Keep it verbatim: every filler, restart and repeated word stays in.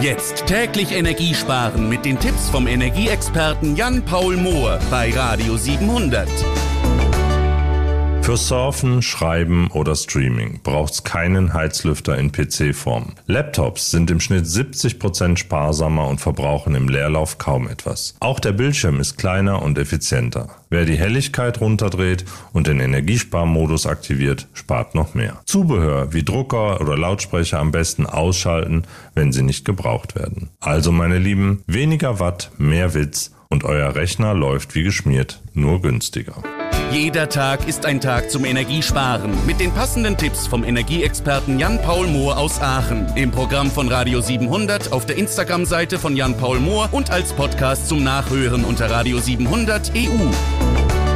Jetzt täglich Energie sparen mit den Tipps vom Energieexperten Jan-Paul Mohr bei Radio siebenhundert. Für Surfen, Schreiben oder Streaming braucht's keinen Heizlüfter in P C-Form. Laptops sind im Schnitt siebzig Prozent sparsamer und verbrauchen im Leerlauf kaum etwas. Auch der Bildschirm ist kleiner und effizienter. Wer die Helligkeit runterdreht und den Energiesparmodus aktiviert, spart noch mehr. Zubehör wie Drucker oder Lautsprecher am besten ausschalten, wenn sie nicht gebraucht werden. Also meine Lieben, weniger Watt, mehr Witz und euer Rechner läuft wie geschmiert, nur günstiger. Jeder Tag ist ein Tag zum Energiesparen mit den passenden Tipps vom Energieexperten Jan-Paul Mohr aus Aachen. Im Programm von Radio siebenhundert, auf der Instagram-Seite von Jan-Paul Mohr und als Podcast zum Nachhören unter Radio siebenhundert E U.